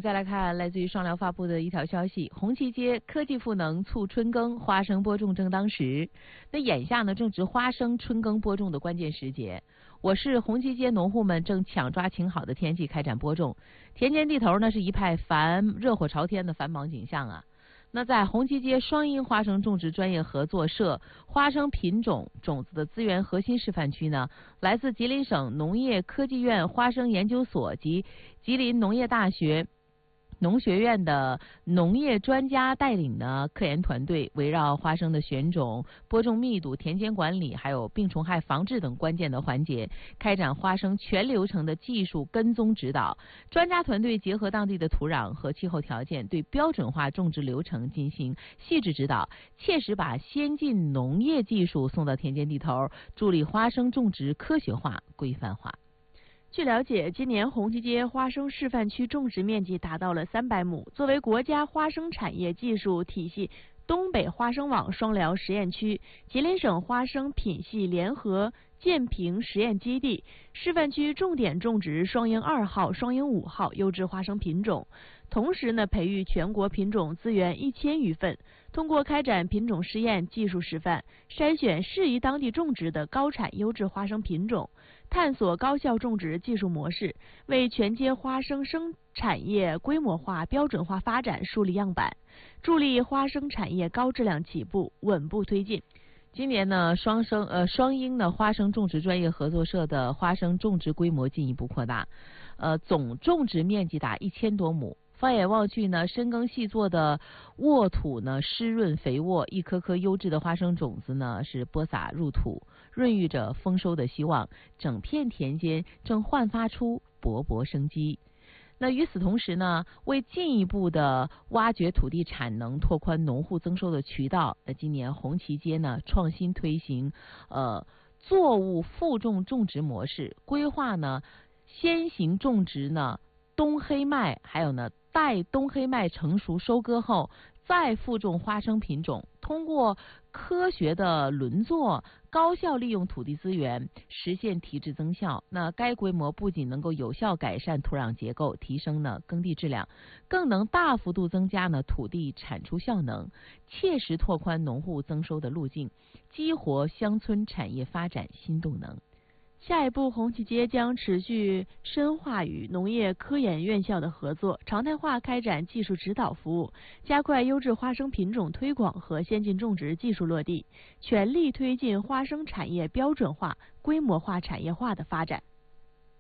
们再来看来自于双疗发布的一条消息：红旗街科技赋能促春耕，花生播种正当时。那眼下呢，正值花生春耕播种的关键时节。我市红旗街农户们正抢抓晴好的天气开展播种，田间地头呢是一派热火朝天的繁忙景象啊。那在红旗街双阴花生种植专业合作社花生品种种子的资源核心示范区呢，来自吉林省农业科技院花生研究所及吉林农业大学农学院的农业专家带领的科研团队，围绕花生的选种、播种密度、田间管理，还有病虫害防治等关键的环节，开展花生全流程的技术跟踪指导。专家团队结合当地的土壤和气候条件，对标准化种植流程进行细致指导，切实把先进农业技术送到田间地头，助力花生种植科学化、规范化。 据了解，今年红旗街花生示范区种植面积达到了300亩。作为国家花生产业技术体系东北花生网双疗实验区、吉林省花生品系联合建平实验基地，示范区重点种植双英2号、双英5号优质花生品种，同时呢，培育全国品种资源1000余份。通过开展品种试验、技术示范，筛选适宜当地种植的高产优质花生品种，探索高效种植技术模式，为全街花生生产业规模化、标准化发展树立样板，助力花生产业高质量起步、稳步推进。 今年呢，双英的花生种植专业合作社的花生种植规模进一步扩大，总种植面积达1000多亩。放眼望去呢，深耕细作的沃土呢湿润肥沃，一颗颗优质的花生种子呢是播撒入土，润育着丰收的希望。整片田间正焕发出勃勃生机。那与此同时呢，为进一步的挖掘土地产能，拓宽农户增收的渠道，今年红旗街呢创新推行作物负重种植模式，规划呢先行种植呢冬黑麦，还有呢待冬黑麦成熟收割后再负种花生品种，通过科学的轮作，高效利用土地资源，实现提质增效。那该规模不仅能够有效改善土壤结构，提升呢耕地质量，更能大幅度增加呢土地产出效能，切实拓宽农户增收的路径，激活乡村产业发展新动能。 下一步，红旗街将持续深化与农业科研院校的合作，常态化开展技术指导服务，加快优质花生品种推广和先进种植技术落地，全力推进花生产业标准化、规模化产业化的发展。